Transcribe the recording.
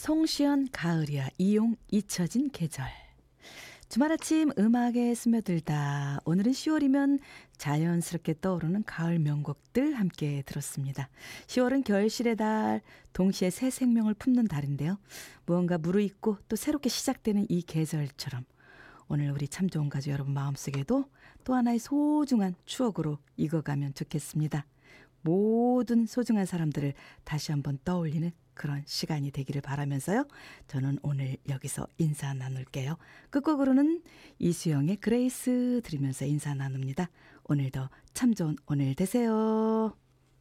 송시연 가을이야 이용 잊혀진 계절. 주말 아침 음악에 스며들다. 오늘은 10월이면 자연스럽게 떠오르는 가을 명곡들 함께 들었습니다. 10월은 결실의 달, 동시에 새 생명을 품는 달인데요. 무언가 무르익고 또 새롭게 시작되는 이 계절처럼 오늘 우리 참 좋은 가족 여러분 마음속에도 또 하나의 소중한 추억으로 익어가면 좋겠습니다. 모든 소중한 사람들을 다시 한번 떠올리는 그런 시간이 되기를 바라면서요. 저는 오늘 여기서 인사 나눌게요. 끝곡으로는 이수영의 그레이스 들으면서 인사 나눕니다. 오늘도 참 좋은 오늘 되세요.